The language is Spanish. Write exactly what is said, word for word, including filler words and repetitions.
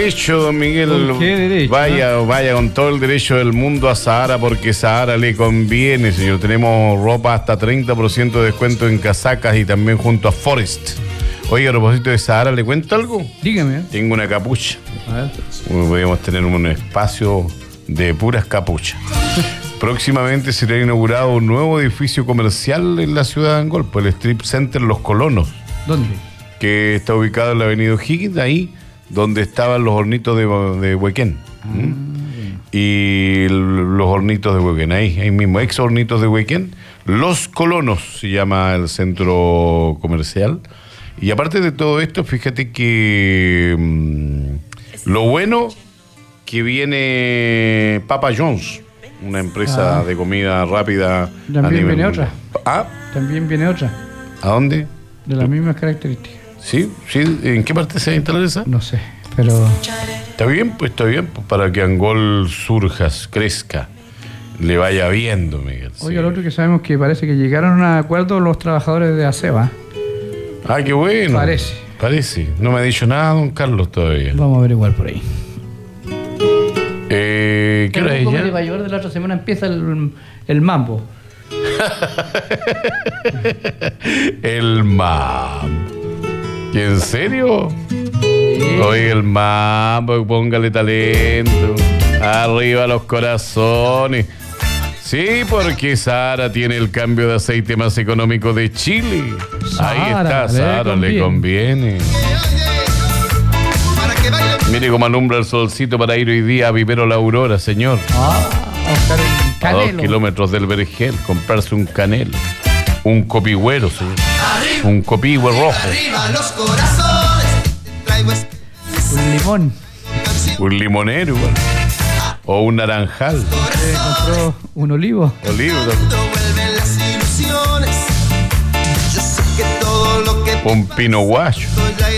derecho, don Miguel. ¿Con qué derecho? Vaya, ¿no? Vaya con todo el derecho del mundo a Sahara, porque Sahara le conviene, señor. Tenemos ropa hasta treinta por ciento de descuento en casacas y también junto a Forest. Oye, a propósito de Sahara, ¿le cuento algo? Dígame. Tengo una capucha. A ver. Podríamos tener un espacio de puras capuchas. Próximamente será inaugurado un nuevo edificio comercial en la ciudad de Angol, el Strip Center Los Colonos. ¿Dónde? Que está ubicado en la avenida O'Higgins, ahí donde estaban los hornitos de, de Huequén. Ah, ¿Mm? Y los hornitos de Huequén, ahí, ahí mismo, ex hornitos de Huequén. Los Colonos se llama el centro comercial. Y aparte de todo esto, fíjate que mmm, lo bueno que viene Papa John's, una empresa ah. de comida rápida. También viene otra. ¿Ah? También viene otra. ¿A dónde? De las mismas características. ¿Sí? ¿Sí? ¿En qué parte se va a instalar esa? No sé, pero... Está bien, pues está bien, pues, para que Angol surjas, crezca, le vaya viendo, Miguel. Oye, sí. Lo otro que sabemos que parece que llegaron a un acuerdo los trabajadores de ASEBA. Ah, qué bueno. Parece. Parece. No me ha dicho nada don Carlos todavía. Vamos a averiguar por ahí. Eh, ¿Qué hora es ya? El mayor de la otra semana empieza el, el mambo. El mambo. ¿Y en serio? Sí. Oye, el mambo, póngale talento. Arriba los corazones. Sí, porque Sahara tiene el cambio de aceite más económico de Chile. Sahara, ahí está, Sahara, le conviene. Mire cómo alumbra el solcito para ir hoy día a Vivero La Aurora, señor. Ah, a, a dos kilómetros del Vergel, comprarse un canelo. Un copigüero, señor. Un copigüe rojo. Un limón. Un limonero, igual. O un naranjal. Eh, compró un olivo. Olivo. Un pino guacho.